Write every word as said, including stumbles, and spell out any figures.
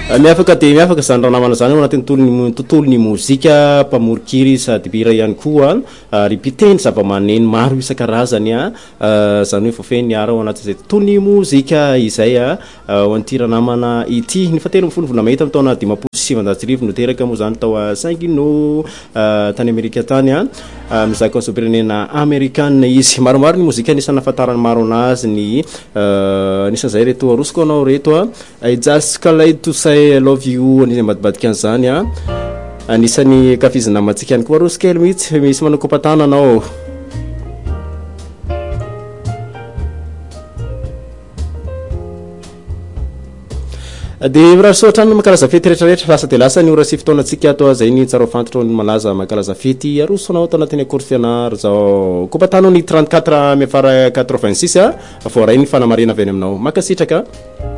miafaka dia miafaka zany raha namana zany anatin'ny tontolony tontolony mozika mpamorikiry sady bira ihany koa ary piteny zava-maneno maro isan-karazany a zany hoe fofeny ara ao anatin'izay tontolony mozika izay a ho an'ity raha namana ity ny fatelo amby folo vola mahita amin'ny taona dimampolo sy sivanjato arivo no teraka moa zany tao a Saint-Guino tany Amerika tany a mizaka sopirenena amerikana izy maromaro ny mozika anisany nahafantarany maro anazy ny anisan'izay reto arosoko anao reto a I just called to say I love you anisany badibadika an'izany a anisany kafizina namatsika ihany koa arosika kely mihitsy misy manao kopatana anao dia raha soatrany makalaza fety rehetrarehetra lasa dia lasa ny ora sy fotoanatsika atao zay ny tsara fantatra ny malaza makalaza fety arosonao tao anatin'ny akorfiana zao kopatanao ny trente-quatre miafara quatre-vingt-six a voaray ny fanamarina avy any aminao makasitraka